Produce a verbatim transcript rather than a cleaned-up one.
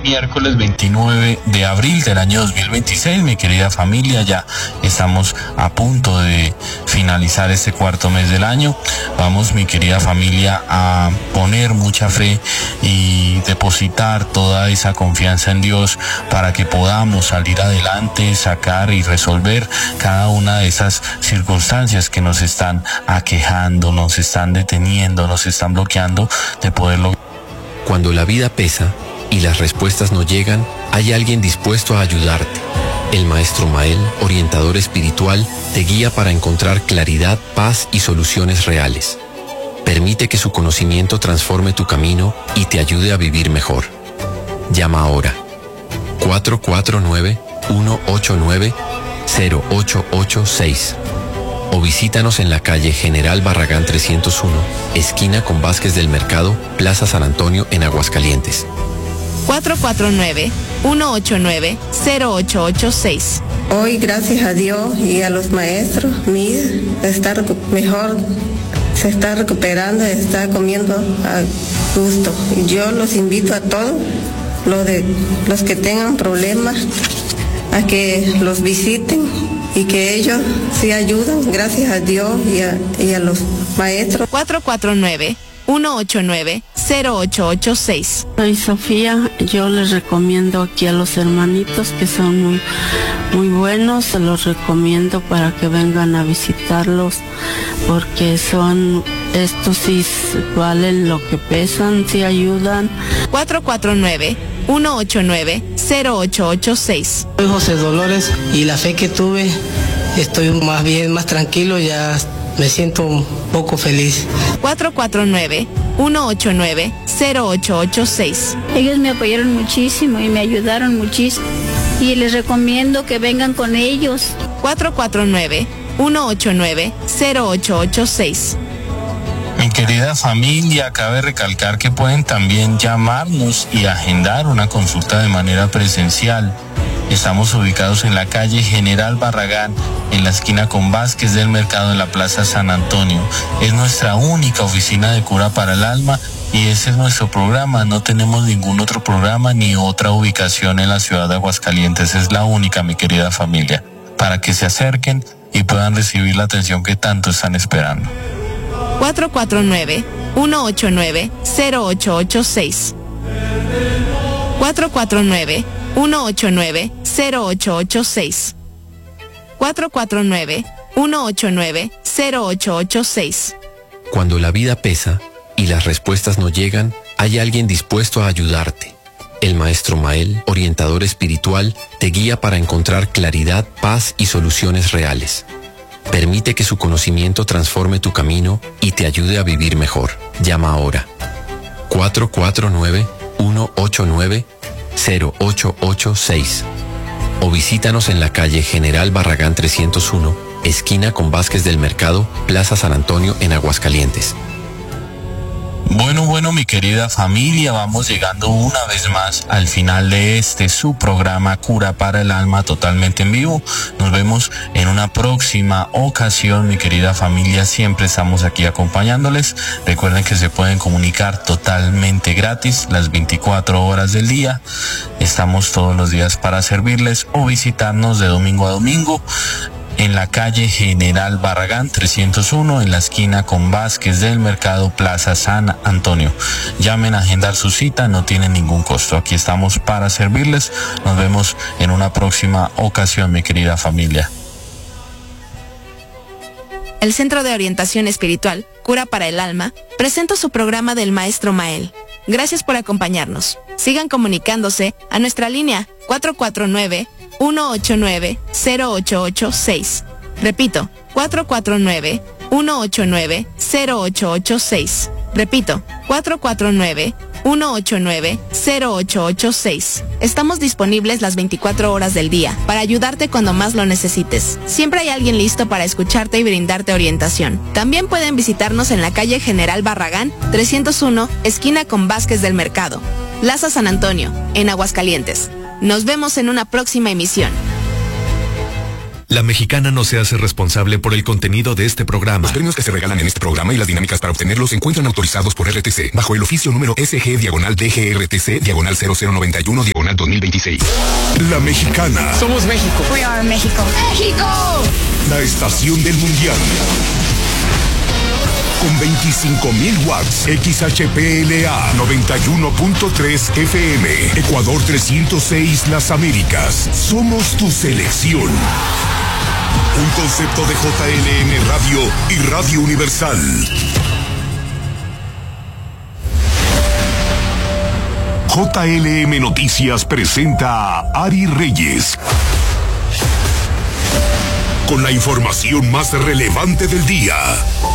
miércoles veintinueve de abril del año dos mil veintiséis, mi querida familia. Ya estamos a punto de finalizar este cuarto mes del año. Vamos, mi querida familia, a poner mucha fe y depositar toda esa confianza en Dios para que podamos salir adelante, sacar y resolver cada una de esas circunstancias que nos están aquejando, nos están deteniendo, nos están bloqueando de poderlo. Cuando la vida pesa y las respuestas no llegan, hay alguien dispuesto a ayudarte. El Maestro Mael, orientador espiritual, te guía para encontrar claridad, paz y soluciones reales. Permite que su conocimiento transforme tu camino y te ayude a vivir mejor. Llama ahora cuatro cuatro nueve, uno ocho nueve, cero ocho ocho seis o visítanos en la calle General Barragán trescientos uno, esquina con Vázquez del Mercado, Plaza San Antonio en Aguascalientes. cuatro cuatro nueve, uno ocho nueve, cero ocho ocho seis. Hoy, gracias a Dios y a los maestros, mi hija está mejor, se está recuperando, está comiendo a gusto. Y yo los invito a todos, los, de, los que tengan problemas, a que los visiten y que ellos sí ayudan, gracias a Dios y a, y a los maestros. cuatro cuatro nueve, uno ocho nueve, cero ocho ocho seis. Soy Sofía, yo les recomiendo aquí a los hermanitos que son muy, muy buenos, se los recomiendo para que vengan a visitarlos, porque son, estos sí valen lo que pesan, sí ayudan. cuatro cuatro nueve, uno ocho nueve, cero ocho ocho seis. Soy José Dolores y la fe que tuve, estoy más bien, más tranquilo, ya me siento un poco feliz. cuatro cuatro nueve, uno ocho nueve, cero ocho ocho seis. Ellos me apoyaron muchísimo y me ayudaron muchísimo y les recomiendo que vengan con ellos. cuatro cuatro nueve, uno ocho nueve, cero ocho ocho seis. Mi querida familia, cabe recalcar que pueden también llamarnos y agendar una consulta de manera presencial. Estamos ubicados en la calle General Barragán, en la esquina con Vázquez del Mercado, en la Plaza San Antonio. Es nuestra única oficina de cura para el alma y ese es nuestro programa. No tenemos ningún otro programa ni otra ubicación en la ciudad de Aguascalientes. Es la única, mi querida familia, para que se acerquen y puedan recibir la atención que tanto están esperando. cuatro cuatro nueve, uno ocho nueve, cero ocho ocho seis. cuatro cuatro nueve, uno ocho nueve, cero ocho ocho seis. cuatro cuatro nueve, uno ocho nueve, cero ocho ocho seis. Cuando la vida pesa y las respuestas no llegan, hay alguien dispuesto a ayudarte. El Maestro Mael, orientador espiritual, te guía para encontrar claridad, paz y soluciones reales. Permite que su conocimiento transforme tu camino y te ayude a vivir mejor. Llama ahora cuatro cuatro nueve, uno ocho nueve, cero ocho ocho seis o visítanos en la calle General Barragán trescientos uno, esquina con Vázquez del Mercado, Plaza San Antonio en Aguascalientes. Bueno, bueno, mi querida familia, vamos llegando una vez más al final de este su programa Cura para el Alma, totalmente en vivo. Nos vemos en una próxima ocasión, mi querida familia. Siempre estamos aquí acompañándoles. Recuerden que se pueden comunicar totalmente gratis las veinticuatro horas del día. Estamos todos los días para servirles o visitarnos de domingo a domingo en la calle General Barragán trescientos uno, en la esquina con Vázquez del Mercado, Plaza San Antonio. Llamen a agendar su cita, no tienen ningún costo. Aquí estamos para servirles. Nos vemos en una próxima ocasión, mi querida familia. El Centro de Orientación Espiritual, Cura para el Alma, presenta su programa del Maestro Mael. Gracias por acompañarnos. Sigan comunicándose a nuestra línea cuatro cuatro nueve, uno ocho nueve, cero ocho ocho seis. Repito, cuatro cuatro nueve, uno ocho nueve, cero ocho ocho seis. Repito, cuatro cuatro nueve, uno ocho nueve, cero ocho ocho seis. Estamos disponibles las veinticuatro horas del día para ayudarte cuando más lo necesites. Siempre hay alguien listo para escucharte y brindarte orientación. También pueden visitarnos en la calle General Barragán trescientos uno, esquina con Vázquez del Mercado, Plaza San Antonio, en Aguascalientes. Nos vemos en una próxima emisión. La Mexicana no se hace responsable por el contenido de este programa. Los premios que se regalan en este programa y las dinámicas para obtenerlos se encuentran autorizados por R T C bajo el oficio número S G diagonal D G R T C diagonal cero cero noventa y uno diagonal dos mil veintiséis. La Mexicana. Somos México. We are México. ¡México! La estación del mundial. Con veinticinco mil watts, X H P L A noventa y uno punto tres F M, Ecuador trescientos seis Las Américas. Somos tu selección. Un concepto de J L M Radio y Radio Universal. J L M Noticias presenta a Ari Reyes con la información más relevante del día.